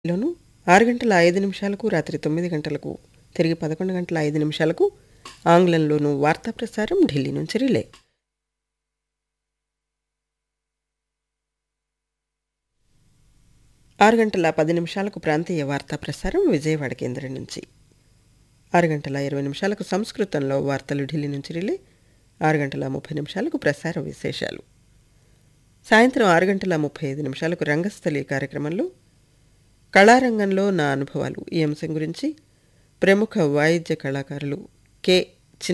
లోను 6:05 రాత్రి 9 గంటలకు తిరిగి 11:05 ఆంగ్లంలోను వార్తా ప్రసారం ఢిల్లీ నుంచి రిలే. 6:10 ప్రాంతీయ వార్తా ప్రసారం విజయవాడ కేంద్రం నుంచి. 6:20 సంస్కృతంలో వార్తలు ఢిల్లీ నుంచి రిలే. 6:30 ప్రసార విశేషాలు. సాయంత్రం 6:35 రంగస్థలి కార్యక్రమంలో కళారంగంలో నా అనుభవాలు ఈ అంశం గురించి ప్రముఖ వాయిద్య కళాకారులు కె